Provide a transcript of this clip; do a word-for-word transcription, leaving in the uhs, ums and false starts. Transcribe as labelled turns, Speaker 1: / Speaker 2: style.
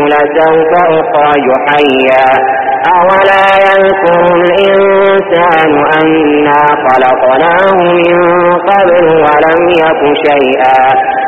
Speaker 1: لسوف أخرج حيا أولا يذكر الإنسان أنا خلقناه من قبل ولم يك شيئا